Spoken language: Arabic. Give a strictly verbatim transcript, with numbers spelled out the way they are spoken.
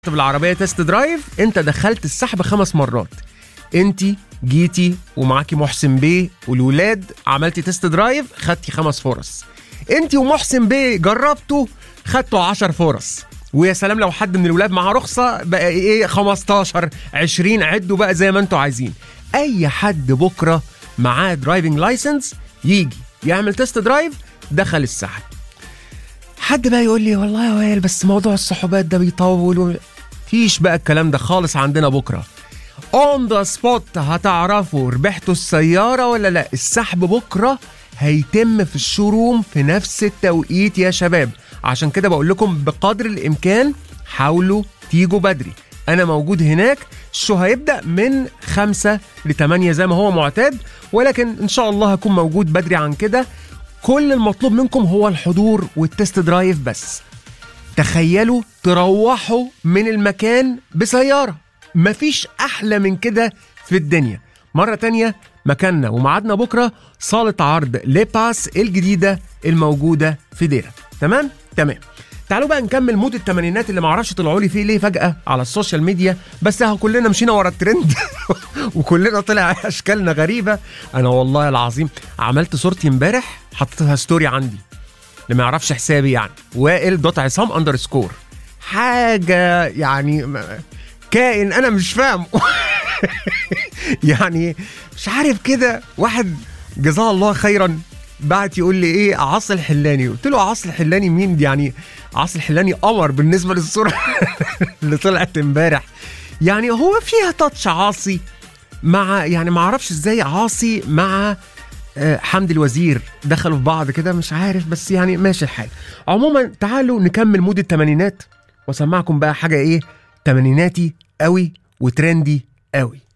بالعربية تست درايف، انت دخلت السحب خمس مرات. انت جيتي ومعاكي محسن بيه والولاد، عملتي تست درايف، خدتي خمس فرص. انت ومحسن بيه جربتوا، خدتوا عشر فرص. ويا سلام لو حد من الولاد معاه رخصة بقى ايه خمستاشر عشرين، عدوا بقى زي ما انتوا عايزين. اي حد بكرة معاه درايفنج لايسنس يجي يعمل تست درايف دخل السحب. حد بقى يقول لي والله يا وائل بس موضوع الصحوبات ده بيطول و... فيش بقى الكلام ده خالص عندنا بكرة. اون ذا سبوت هتعرفوا ربحتوا السيارة ولا لا. السحب بكرة هيتم في الشوروم في نفس التوقيت يا شباب. عشان كده بقول لكم بقدر الامكان حاولوا تيجوا بدري. انا موجود هناك. الشو هيبدأ من خمسة لتمانية زي ما هو معتاد، ولكن ان شاء الله هكون موجود بدري عن كده. كل المطلوب منكم هو الحضور والتست درايف بس. تخيلوا تروحوا من المكان بسيارة، مفيش أحلى من كده في الدنيا. مرة تانية مكاننا ومعادنا بكرة صالة عرض ليباس الجديدة الموجودة في ديرة. تمام؟ تمام. تعالوا بقى نكمل مود التمانينات اللي معرفش طلعوا لي فيه ليه فجأة على السوشيال ميديا، بس اهو كلنا مشينا ورا الترند وكلنا طلع اشكالنا غريبة. انا والله العظيم عملت صورتي امبارح حطيتها ستوري عندي اللي ما يعرفش حسابي، يعني وائل دوت عصام اندرسكور حاجة، يعني كائن انا مش فاهم يعني مش عارف كده. واحد جزاه الله خيرا بعت يقول لي ايه عاصي الحلاني، قلت له عاصي الحلاني مين دي؟ يعني عاصي الحلاني قمر بالنسبه للصوره اللي طلعت امبارح. يعني هو فيها تاتش عاصي مع، يعني ما اعرفش ازاي عاصي مع حمد الوزير دخلوا في بعض كده، مش عارف، بس يعني ماشي الحال. عموما تعالوا نكمل مود الثمانينات واسمعكم بقى حاجه ايه تمانيناتي قوي وترندي قوي.